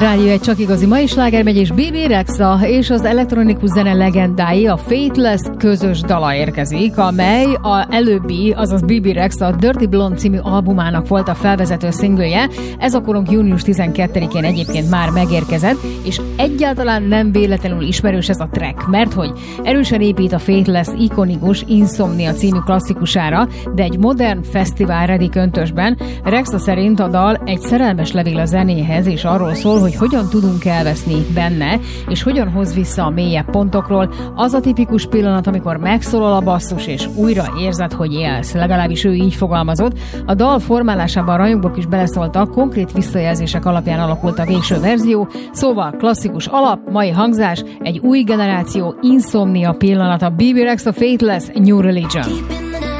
Rádió egy csak igazi mai sláger megy, és Bibi Rexha és az elektronikus zene legendái a Faithless közös dala érkezik, amely a előbbi, azaz Bibi Rexha Dirty Blonde című albumának volt a felvezető szingője. Ez a korunk június 12-én egyébként már megérkezett, és egyáltalán nem véletlenül ismerős ez a track, mert hogy erősen épít a Faithless ikonikus Insomnia című klasszikusára, de egy modern fesztivál ready köntösben. Rexha szerint a dal egy szerelmes levél a zenéhez, és arról szól, hogy hogyan tudunk elveszni benne, és hogyan hoz vissza a mélyebb pontokról. Az a tipikus pillanat, amikor megszólal a basszus, és újra érzed, hogy élsz. Legalábbis ő így fogalmazott. A dal formálásában a rajongók is beleszóltak, konkrét visszajelzések alapján alakult a végső verzió. Szóval klasszikus alap, mai hangzás, egy új generáció Insomnia pillanata. Bibi Rexha, Faithless, New Religion.